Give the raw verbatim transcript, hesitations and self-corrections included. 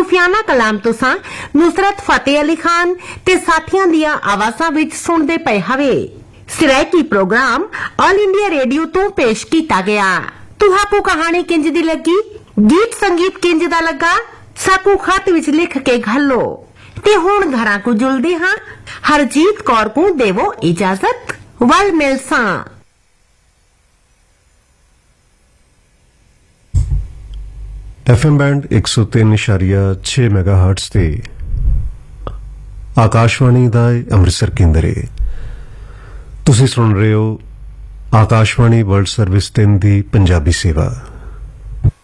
सूफियाना कलाम तुसां नुसरत फतेह अली खान ते साथियां दियां आवाज़ां विच सुणदे पए हवे। Saraiki program all India radio तो पेश किया गया। तुहाकू कहानी किंज दी लगी, गीत संगीत किंज दा लगा, साकू खत विच लिख के घल्लो। ते हुण घरां को जुलदे हां, हरजीत कौर को देवो इजाजत। वल मिलसां। एफएम बैंड एक सौ तीन इशारिया छे मेगा हर्ट्स ते आकाशवाणी दा अमृतसर केंद्र है। तुसीं सुन रहे हो आकाशवाणी वर्ल्ड सर्विस तीन दी पंजाबी सेवा।